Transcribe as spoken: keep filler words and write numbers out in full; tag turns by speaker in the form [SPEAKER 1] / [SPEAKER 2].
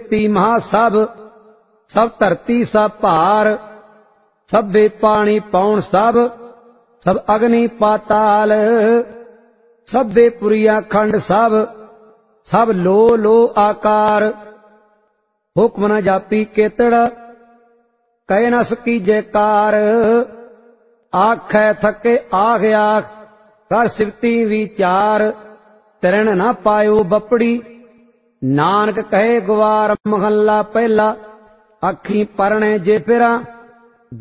[SPEAKER 1] सिवती महा सब सब धरती सब भार सभे पानी पौन सब सब अग्नि पाताल सभे पुरिया खंड सब सब लो लो आकार हुक्म न जापी केतड़ कह न सकी जयकार आखै थके आख आख कर सिवती विचार तरण न पायो बपड़ी नानक कहे गुवार महला पहला अखी परणे जे फिरा